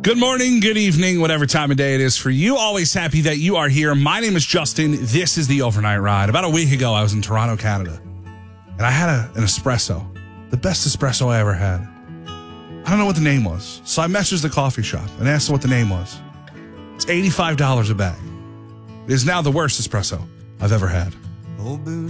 Good morning, good evening, whatever time of day it is for you. Always happy that you are here. My name is Justin. This is the Overnight Ride. About a week ago, I was in Toronto, Canada, and I had an espresso, the best espresso I ever had. I don't know what the name was, so I messaged the coffee shop and asked what the name was. It's $85 a bag. It is now the worst espresso I've ever had.